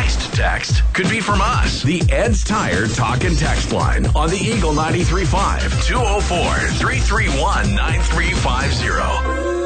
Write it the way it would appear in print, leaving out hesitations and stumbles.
next text could be from us. The Ed's Tire Talk and Text line on the Eagle 93.5 204-331-9350.